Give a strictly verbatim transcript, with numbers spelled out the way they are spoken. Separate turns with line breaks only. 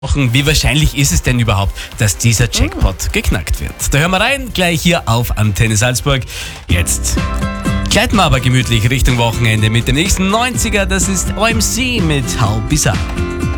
Wie wahrscheinlich ist es denn überhaupt, dass dieser Jackpot geknackt wird? Da hören wir rein, gleich hier auf Antenne Salzburg. Jetzt gleiten wir aber gemütlich Richtung Wochenende mit dem nächsten neunziger. Das ist O M C mit How Bizarre.